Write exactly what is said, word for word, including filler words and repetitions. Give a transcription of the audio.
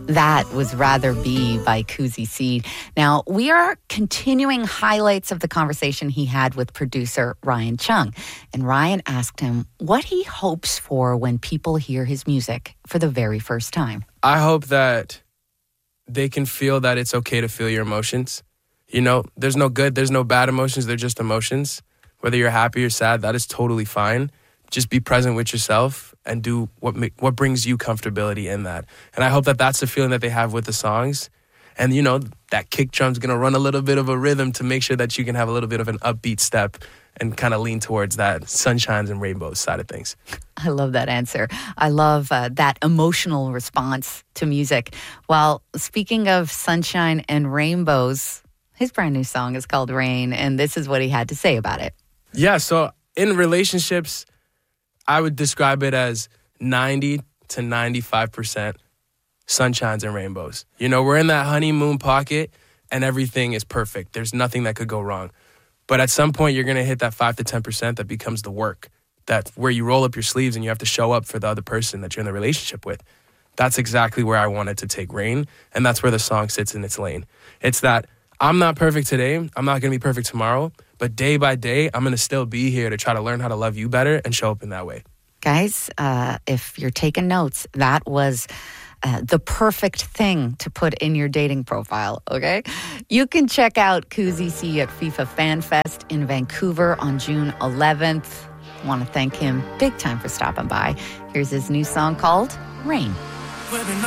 That was Rather Be by Kuzi Seed. Now, we are continuing highlights of the conversation he had with producer Ryan Chung. And Ryan asked him what he hopes for when people hear his music for the very first time. I hope that they can feel that it's okay to feel your emotions. You know, there's no good, there's no bad emotions, they're just emotions. Whether you're happy or sad, that is totally fine. Just be present with yourself and do what make, what brings you comfortability in that. And I hope that that's the feeling that they have with the songs. And, you know, that kick drum's going to run a little bit of a rhythm to make sure that you can have a little bit of an upbeat step and kind of lean towards that sunshines and rainbows side of things. I love that answer. I love uh, that emotional response to music. Well, speaking of sunshine and rainbows, his brand new song is called Rain, and this is what he had to say about it. Yeah, so in relationships, I would describe it as ninety to ninety-five percent sunshines and rainbows. You know, we're in that honeymoon pocket and everything is perfect. There's nothing that could go wrong. But at some point, you're going to hit that five to ten percent that becomes the work. That's where you roll up your sleeves and you have to show up for the other person that you're in the relationship with. That's exactly where I wanted to take Rain, and that's where the song sits in its lane. It's that I'm not perfect today. I'm not going to be perfect tomorrow. But day by day, I'm going to still be here to try to learn how to love you better and show up in that way. Guys, uh, if you're taking notes, that was uh, the perfect thing to put in your dating profile, okay? You can check out Kuzi C at FIFA Fan Fest in Vancouver on June eleventh. I want to thank him big time for stopping by. Here's his new song called Rain.